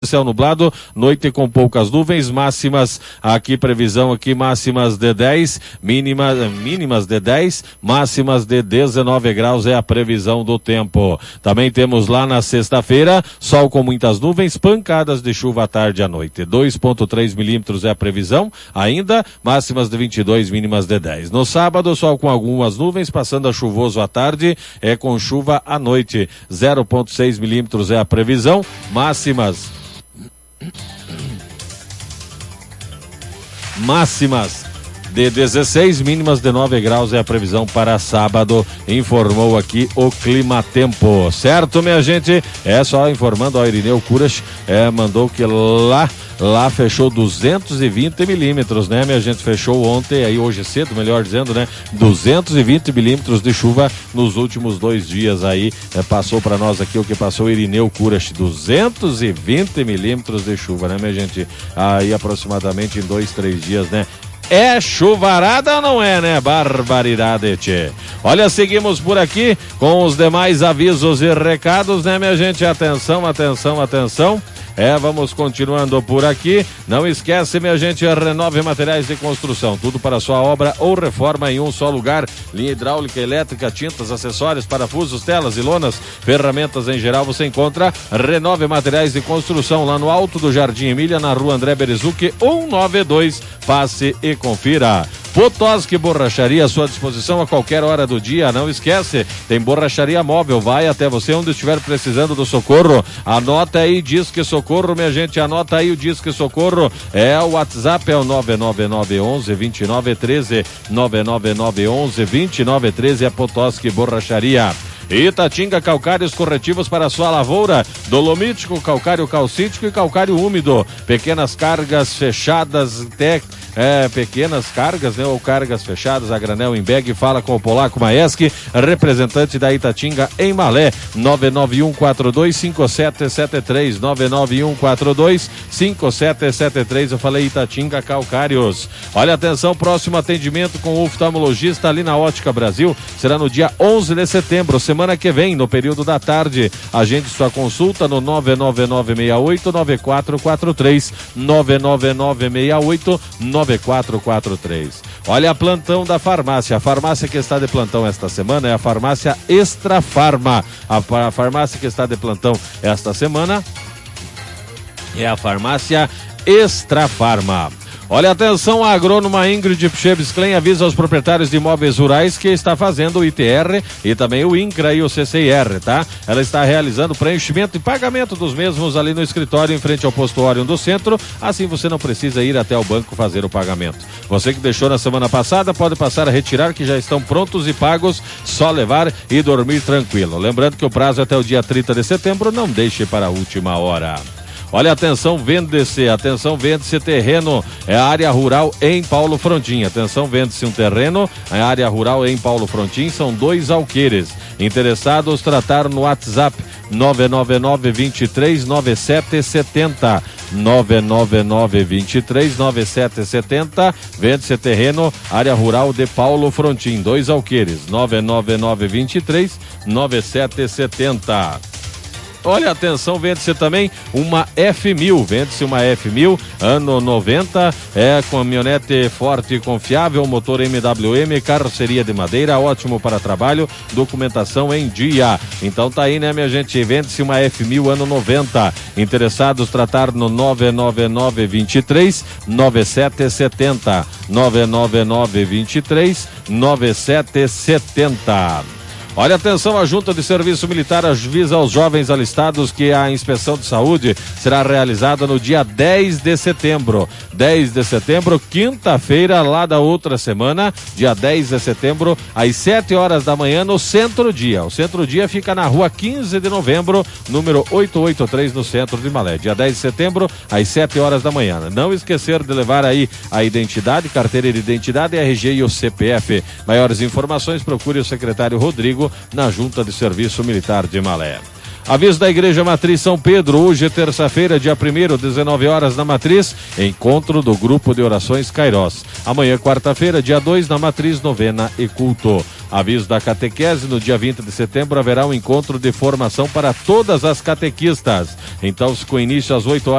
céu nublado, noite com poucas nuvens, máximas aqui, previsão aqui, máximas de 10, mínimas de 10, máximas de 19 graus é a previsão do tempo. Também temos lá na sexta-feira, sol com muitas nuvens, pancadas de chuva à tarde e à noite. 2,3 milímetros é a previsão, ainda máximas de 22, mínimas de 10. No sábado, sol com algumas nuvens, passando a chuvoso à tarde, é com chuva à noite. 0,6 milímetros é a previsão, máximas de 16, mínimas de 9 graus é a previsão para sábado, informou aqui o Climatempo, certo, minha gente? É só informando, ó, Irineu Kuras mandou que lá fechou 220 milímetros, né, minha gente? Fechou ontem, aí hoje cedo, melhor dizendo, né? 220 milímetros de chuva nos últimos 2 dias aí, passou para nós aqui o que passou o Irineu Kuras, 220 milímetros de chuva, né, minha gente? Aí aproximadamente em 2, 3 dias, né? É chuvarada ou não é, né? Barbaridade, tchê. Olha, seguimos por aqui com os demais avisos e recados, né, minha gente? Atenção, atenção, atenção. Vamos continuando por aqui. Não esquece, minha gente, Renove Materiais de Construção. Tudo para sua obra ou reforma em um só lugar. Linha hidráulica, elétrica, tintas, acessórios, parafusos, telas e lonas, ferramentas em geral. Você encontra Renove Materiais de Construção lá no Alto do Jardim Emília, na rua André Berezuc, 192. Passe e confira. Potosky Borracharia à sua disposição a qualquer hora do dia. Não esquece, tem borracharia móvel, vai até você onde estiver precisando do socorro. Anota aí, Disque Socorro, minha gente, anota aí o Disque Socorro. O WhatsApp é o 99911-2913, 99911-2913, é Potosky Borracharia. Itatinga Calcários Corretivos para a sua lavoura, dolomítico, calcário calcítico e calcário úmido, pequenas cargas fechadas, pequenas cargas, né, ou cargas fechadas a granel em bag. Fala com o Polaco Maeski, representante da Itatinga em Malé, 991425773, 991425773. Eu falei Itatinga Calcários. Olha, atenção, próximo atendimento com o oftalmologista ali na Ótica Brasil será no dia 11 de setembro, semana que vem, no período da tarde. Agende sua consulta no 99968-9443, 99968-9443. Olha, plantão da farmácia. A farmácia que está de plantão esta semana é a farmácia Extra Farma. A farmácia que está de plantão esta semana é a farmácia Extra Farma. Olha, atenção, a agrônoma Ingrid Pchebsklen avisa aos proprietários de imóveis rurais que está fazendo o ITR e também o INCRA e o CCIR, tá? Ela está realizando preenchimento e pagamento dos mesmos ali no escritório em frente ao posto Orion do centro, assim você não precisa ir até o banco fazer o pagamento. Você que deixou na semana passada pode passar a retirar, que já estão prontos e pagos, só levar e dormir tranquilo. Lembrando que o prazo é até o dia 30 de setembro, não deixe para a última hora. Olha, atenção, vende-se terreno, é a área rural em Paulo Frontin. Atenção, vende-se um terreno, é a área rural em Paulo Frontin, são 2 alqueires. Interessados, tratar no WhatsApp 999-23-9770, 999-23-9770, vende-se terreno, área rural de Paulo Frontin, 2 alqueires, 999-23-9770. Olha, atenção, vende-se também uma F1000, vende-se uma F1000, ano 90, é caminhonete forte e confiável, motor MWM, carroceria de madeira, ótimo para trabalho, documentação em dia. Então tá aí, né, minha gente, vende-se uma F1000, ano 90. Interessados, tratar no 999-23-9770, 999-23-9770. Olha, atenção, a Junta de Serviço Militar avisa aos jovens alistados que a inspeção de saúde será realizada no dia 10 de setembro. 10 de setembro, quinta-feira, lá da outra semana, dia 10 de setembro, às 7 horas da manhã, no Centro-Dia. O Centro-Dia fica na rua 15 de novembro, número 883, no centro de Malé. Dia 10 de setembro, às 7 horas da manhã. Não esquecer de levar aí a identidade, carteira de identidade, RG e o CPF. Maiores informações, procure o secretário Rodrigo na Junta de Serviço Militar de Malé. Aviso da Igreja Matriz São Pedro, hoje terça-feira, dia 1º, 19 horas na Matriz, encontro do Grupo de Orações Cairós. Amanhã, quarta-feira, dia 2, na Matriz, novena e culto. Aviso da catequese, no dia 20 de setembro haverá um encontro de formação para todas as catequistas. Então, com início às 8 horas